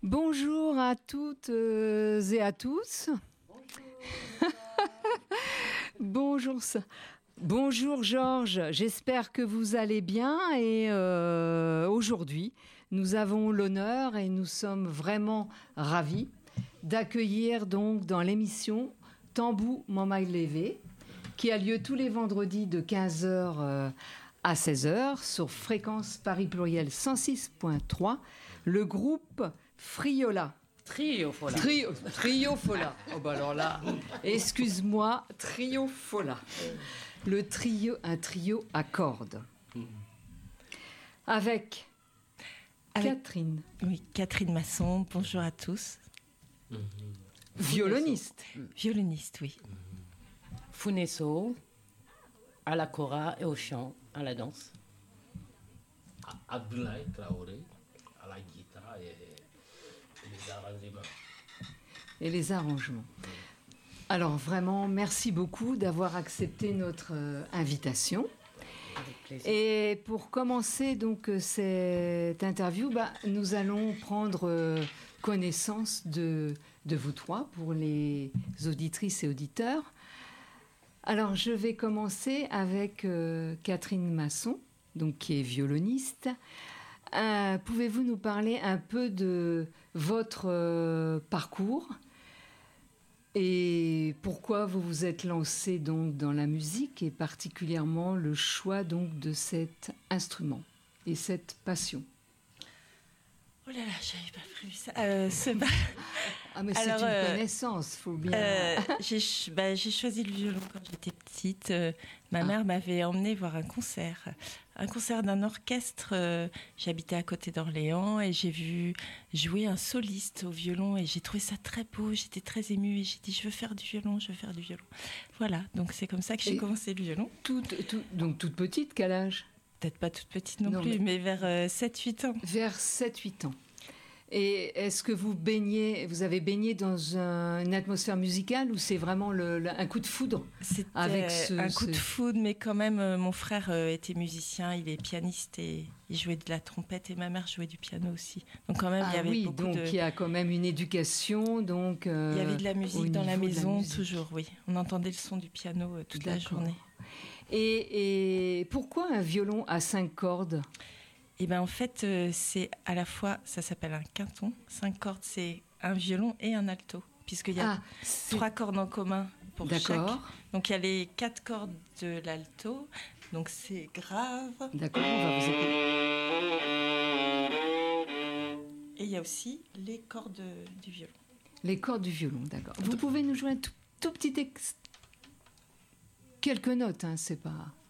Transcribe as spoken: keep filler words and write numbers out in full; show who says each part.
Speaker 1: Bonjour à toutes euh, et à tous. Bonjour. Bonjour Georges, j'espère que vous allez bien et euh, aujourd'hui nous avons l'honneur et nous sommes vraiment ravis d'accueillir donc dans l'émission Tambou Mamaï Levé qui a lieu tous les vendredis de quinze heures euh, à seize heures sur fréquence Paris Pluriel cent six point trois, le groupe Friola.
Speaker 2: Triofola.
Speaker 1: Trio, Triofola. Oh bah alors là, excuse-moi, Triofola. Le trio, un trio à cordes. Avec, Avec Catherine.
Speaker 3: Oui, Catherine Masson, bonjour à tous.
Speaker 1: Violoniste.
Speaker 3: Violoniste, oui.
Speaker 2: Funesso, à la kora et au chant, à la danse.
Speaker 4: Abdoulaye Traoré, à la guitare et les arrangements.
Speaker 1: Et les arrangements. Alors vraiment, merci beaucoup d'avoir accepté notre euh, invitation.
Speaker 2: Avec plaisir.
Speaker 1: Et pour commencer donc euh, cette interview, bah, nous allons prendre euh, connaissance de, de vous trois pour les auditrices et auditeurs. Alors je vais commencer avec euh, Catherine Masson, donc qui est violoniste. Euh, pouvez-vous nous parler un peu de votre euh, parcours et pourquoi vous vous êtes lancé donc dans la musique et particulièrement le choix donc de cet instrument et cette passion?
Speaker 3: Oh là là, j'avais pas prévu ça. Euh, ce ba...
Speaker 1: Ah mais c'est
Speaker 3: Alors,
Speaker 1: une
Speaker 3: euh,
Speaker 1: connaissance, faut bien.
Speaker 3: Euh, j'ai, ch- bah, j'ai choisi le violon quand j'étais petite. Euh, ma
Speaker 1: Ah.
Speaker 3: mère m'avait emmenée voir un concert, un concert d'un orchestre. Euh, j'habitais à côté d'Orléans et j'ai vu jouer un soliste au violon et j'ai trouvé ça très beau. J'étais très émue et j'ai dit je veux faire du violon, je veux faire du violon. Voilà, donc c'est comme ça que j'ai
Speaker 1: Et-
Speaker 3: commencé le violon.
Speaker 1: Toute, tout- donc toute petite, quel âge?
Speaker 3: Peut-être pas toute petite non,
Speaker 1: Non,
Speaker 3: plus,
Speaker 1: mais-
Speaker 3: mais, vers euh, sept huit ans.
Speaker 1: Vers sept huit ans. Et est-ce que vous baignez, vous avez baigné dans un- une atmosphère musicale ou c'est vraiment le- le- un coup de foudre?
Speaker 3: C'était
Speaker 1: Avec ce-
Speaker 3: un coup
Speaker 1: ce-
Speaker 3: de foudre, mais quand même, euh, mon frère euh, était musicien, il est pianiste et il jouait de la trompette et ma mère jouait du piano aussi. Donc quand même, il y
Speaker 1: Ah
Speaker 3: avait
Speaker 1: oui,
Speaker 3: beaucoup
Speaker 1: donc
Speaker 3: de...
Speaker 1: il y a quand même une éducation, donc. euh,
Speaker 3: Il y avait de la
Speaker 1: au
Speaker 3: musique dans la
Speaker 1: niveau de la
Speaker 3: maison,
Speaker 1: musique.
Speaker 3: toujours, oui. On entendait le son du piano euh, toute la
Speaker 1: D'accord.
Speaker 3: journée.
Speaker 1: Et, et pourquoi un violon à cinq cordes?
Speaker 3: Et ben en fait, euh, c'est à la fois, ça s'appelle un quinton. Cinq cordes, c'est un violon et un alto, puisqu'il y a
Speaker 1: Ah, c'est-
Speaker 3: trois cordes en commun pour chaque.
Speaker 1: D'accord,
Speaker 3: Donc il y a les quatre cordes de l'alto, donc c'est grave.
Speaker 1: d'accord, on va vous écouter.
Speaker 3: Et il y a aussi les cordes du violon.
Speaker 1: Les cordes du violon, d'accord. Vous pouvez nous jouer un tout, tout petit ex... quelques notes, hein, c'est pas.